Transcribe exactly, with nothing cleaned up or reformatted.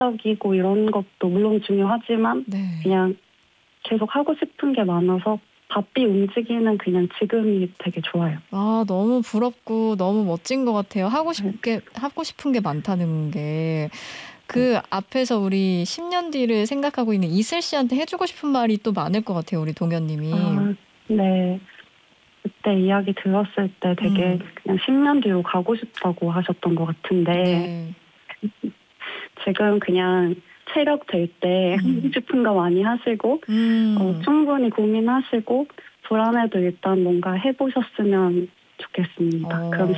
경제적이고 이런 것도 물론 중요하지만 네. 그냥 계속 하고 싶은 게 많아서 바삐 움직이는 그냥 지금이 되게 좋아요. 아 너무 부럽고 너무 멋진 것 같아요. 하고 네. 싶게 하고 싶은 게 많다는 게. 네. 그 앞에서 우리 십 년 뒤를 생각하고 있는 이슬 씨한테 해 주고 싶은 말이 또 많을 것 같아요, 우리 동현 님이. 아 네. 그때 이야기 들었을 때 되게 음. 그냥 십 년 뒤로 가고 싶다고 하셨던 것 같은데 네. 지금 그냥 체력 될 때 하고 음. 싶은 거 많이 하시고 어 음. 충분히 고민하시고 불안해도 일단 뭔가 해 보셨으면 좋겠습니다. 그럼 어.